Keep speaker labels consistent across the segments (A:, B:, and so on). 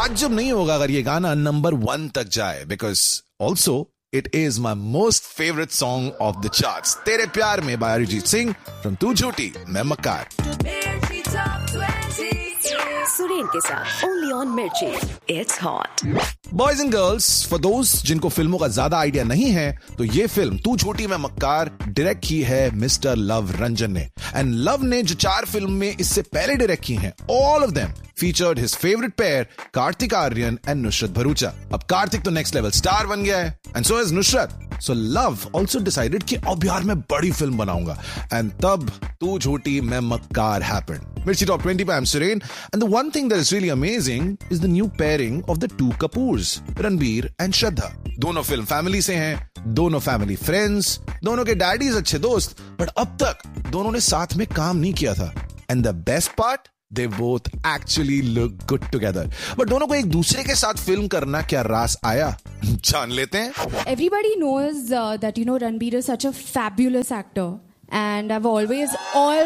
A: ताज्जुब नहीं होगा अगर ये गाना नंबर 1 तक जाए, because also it is my most favorite song of the charts. तेरे प्यार में by अरिजीत सिंह from तू झूठी मैं मक्कार.
B: सुरेन के साथ only on मिर्ची. It's hot.
A: Boys and girls, for those जिनको फिल्मों का ज्यादा आइडिया नहीं है, तो ये फिल्म तू झूठी मैं मक्कार डायरेक्ट की है मिस्टर लव रंजन ने. एंड लव ने जो 4 फिल्म में इससे पहले डायरेक्ट की हैं, all of them featured his favorite pair Kartik Aaryan and Nusrat Bharucha. अब कार्तिक तो नेक्स्ट लेवल स्टार बन गया है, and so is Nusrat. So Love also decided कि अब यार मैं बड़ी फिल्म बनाऊंगा, and तब तू झूठी मैं मक्कार happened. Mirchi Top 20 by I'm Suren, and the one thing that is really amazing is the new pairing of the two Kapoors, Ranbir and Shraddha. दोनों फिल्म फैमिली से हैं, दोनों फैमिली फ्रेंड्स, दोनों के डैडीज अच्छे दोस्त, बट अब तक दोनों ने साथ में काम नहीं किया था. And the best part, they both actually look good together. But दोनों को एक दूसरे के साथ फिल्म करना क्या रास आया, जान लेते हैं.
C: Everybody knows that Ranbir is such a fabulous actor, and I've always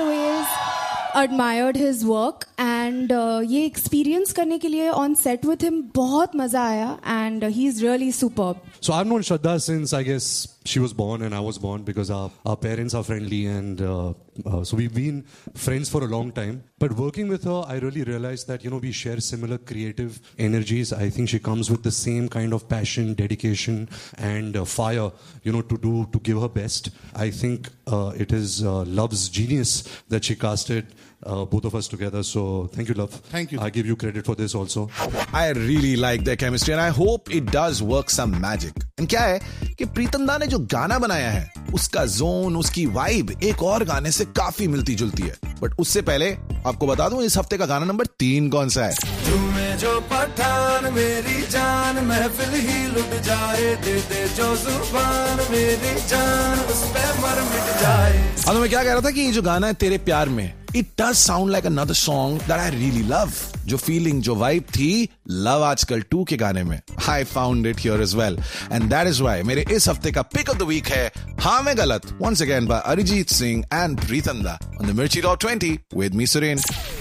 C: admired his work, and ये experience करने के लिए on set with him बहुत मजा आया, and he's really superb.
D: So I've known Shraddha since I guess she was born and I was born, because our parents are friendly, and so we've been friends for a long time. But working with her, I really realized that we share similar creative energies. I think she comes with the same kind of passion, dedication, and fire, to give her best. I think it is Love's genius that she casted both of us together. So thank you, Love.
E: Thank you.
D: I give you credit for this also.
A: I really like their chemistry and I hope it does work some magic. And क्या है कि प्रीतम दा ने जो गाना बनाया है, उसका जोन, उसकी वाइब एक और गाने से काफी मिलती जुलती है. बट उससे पहले आपको बता दूं इस हफ्ते का गाना नंबर 3 कौन सा है.
F: तुम्हें जो पठान मेरी जान महफिल ही लुट जाए, दे दे जो जुबान मेरी जान उस पे मर मिट जाए.
A: अब मैं क्या कह रहा था कि ये जो गाना है तेरे प्यार में, it does sound like another song that I really love. जो फीलिंग, जो वाइब थी लव आजकल 2 के गाने में, I found it here as well. And that is why मेरे इस हफ्ते का पिक ऑफ द वीक है हाँ मैं गलत, once again by Arijit Singh and प्रीतम दा on the Mirchi Top 20 with me Suren.